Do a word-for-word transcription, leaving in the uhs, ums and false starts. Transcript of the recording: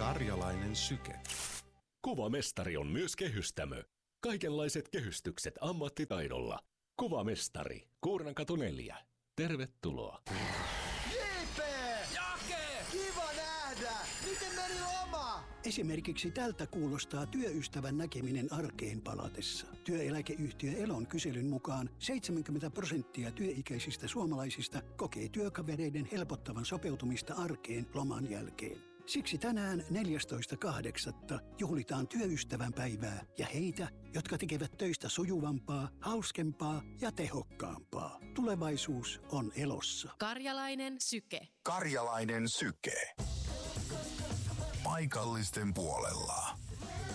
Karjalainen syke. Kuvamestari on myös kehystämö. Kaikenlaiset kehystykset ammattitaidolla. Kuvamestari, Kuurnankatu neljä. Tervetuloa. J P! Jake! Kiva nähdä! Miten meni loma? Esimerkiksi tältä kuulostaa työystävän näkeminen arkeen palatessa. Työeläkeyhtiö Elon kyselyn mukaan seitsemänkymmentä prosenttia työikäisistä suomalaisista kokee työkavereiden helpottavan sopeutumista arkeen loman jälkeen. Siksi tänään neljästoista kahdeksatta juhlitaan työystävän päivää ja heitä, jotka tekevät töistä sujuvampaa, hauskempaa ja tehokkaampaa. Tulevaisuus on Elossa. Karjalainen syke. Karjalainen syke. Paikallisten puolella.